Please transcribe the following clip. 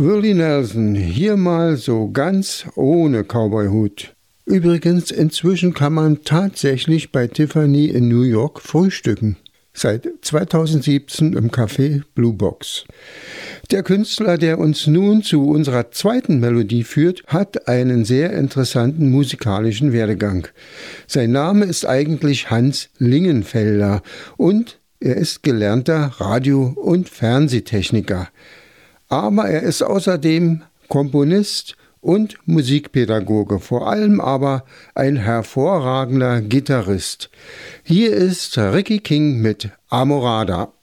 Willie Nelson, hier mal so ganz ohne Cowboyhut. Übrigens, inzwischen kann man tatsächlich bei Tiffany in New York frühstücken. Seit 2017 im Café Blue Box. Der Künstler, der uns nun zu unserer zweiten Melodie führt, hat einen sehr interessanten musikalischen Werdegang. Sein Name ist eigentlich Hans Lingenfelder und er ist gelernter Radio- und Fernsehtechniker. Aber er ist außerdem Komponist und Musikpädagoge, vor allem aber ein hervorragender Gitarrist. Hier ist Ricky King mit Amorada.